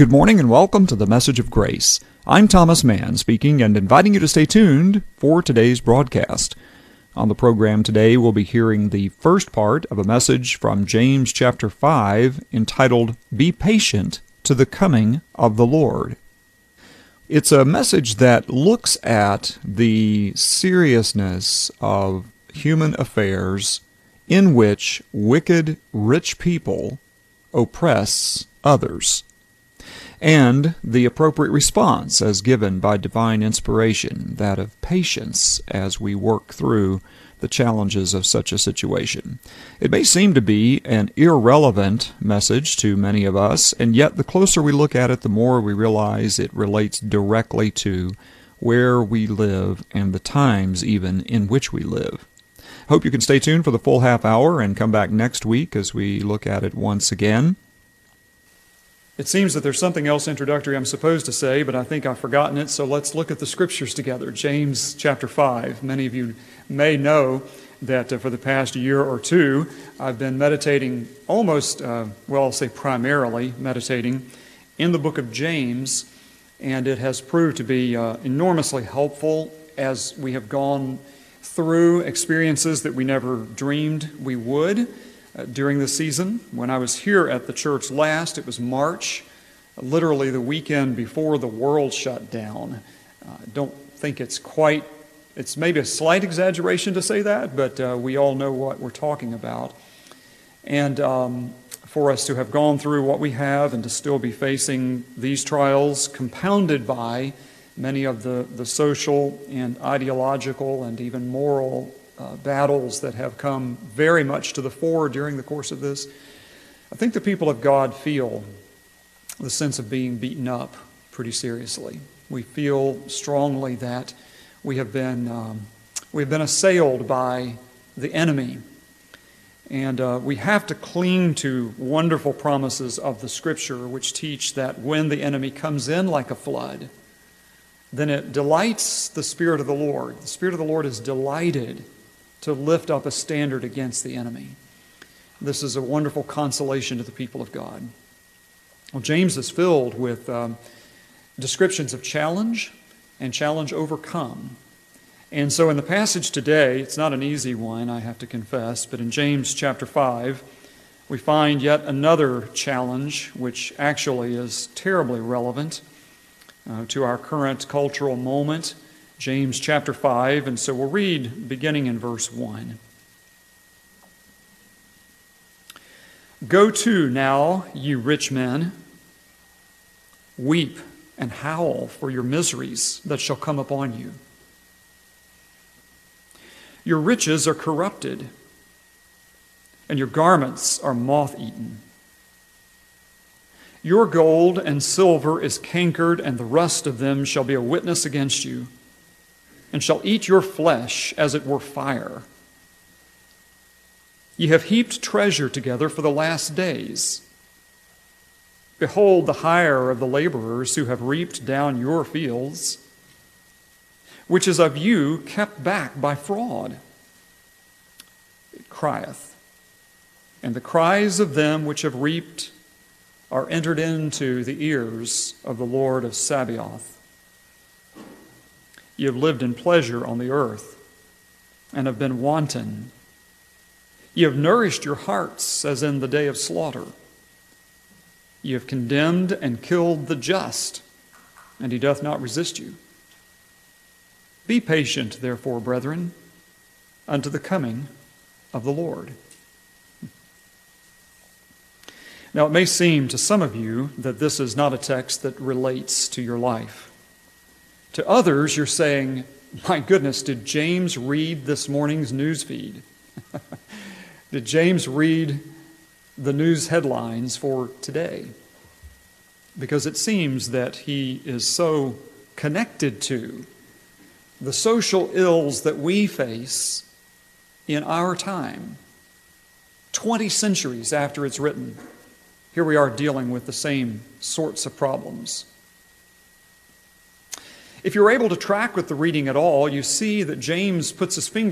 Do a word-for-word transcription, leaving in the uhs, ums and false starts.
Good morning and welcome to the Message of Grace. I'm Thomas Mann speaking and inviting you to stay tuned for today's broadcast. On the program today, we'll be hearing the first part of a message from James chapter five entitled, Be Patient to the Coming of the Lord. It's a message that looks at the seriousness of human affairs in which wicked, rich people oppress others, and the appropriate response as given by divine inspiration, that of patience as we work through the challenges of such a situation. It may seem to be an irrelevant message to many of us, and yet the closer we look at it, the more we realize it relates directly to where we live and the times even in which we live. Hope you can stay tuned for the full half hour and come back next week as we look at it once again. It seems that there's something else introductory I'm supposed to say, but I think I've forgotten it, so let's look at the scriptures together. James chapter five. Many of you may know that uh, for the past year or two, I've been meditating almost, uh, well, I'll say primarily meditating in the book of James, and it has proved to be uh, enormously helpful as we have gone through experiences that we never dreamed we would. Uh, during the season. When I was here at the church last, it was March, literally the weekend before the world shut down. I uh, don't think it's quite, it's maybe a slight exaggeration to say that, but uh, we all know what we're talking about. And um, for us to have gone through what we have and to still be facing these trials, compounded by many of the, the social and ideological and even moral Uh, battles that have come very much to the fore during the course of this, I think the people of God feel the sense of being beaten up pretty seriously. We feel strongly that we have been um, we've been assailed by the enemy, and uh, we have to cling to wonderful promises of the Scripture, which teach that when the enemy comes in like a flood, then it delights the Spirit of the Lord. The Spirit of the Lord is delighted to lift up a standard against the enemy. This is a wonderful consolation to the people of God. Well, James is filled with um, descriptions of challenge and challenge overcome. And so in the passage today, it's not an easy one, I have to confess, but in James chapter five, we find yet another challenge, which actually is terribly relevant uh, to our current cultural moment. James chapter five, and so we'll read beginning in verse one. Go to now, ye rich men, weep and howl for your miseries that shall come upon you. Your riches are corrupted, and your garments are moth-eaten. Your gold and silver is cankered, and the rust of them shall be a witness against you, and shall eat your flesh as it were fire. Ye have heaped treasure together for the last days. Behold the hire of the laborers who have reaped down your fields, which is of you kept back by fraud. It crieth, and the cries of them which have reaped are entered into the ears of the Lord of Sabaoth. You have lived in pleasure on the earth and have been wanton. You have nourished your hearts as in the day of slaughter. You have condemned and killed the just, and he doth not resist you. Be patient, therefore, brethren, unto the coming of the Lord. Now, it may seem to some of you that this is not a text that relates to your life. To others, you're saying, my goodness, did James read this morning's news feed? Did James read the news headlines for today? Because it seems that he is so connected to the social ills that we face in our time. Twenty centuries after it's written, here we are dealing with the same sorts of problems. If you're able to track with the reading at all, you see that James puts his finger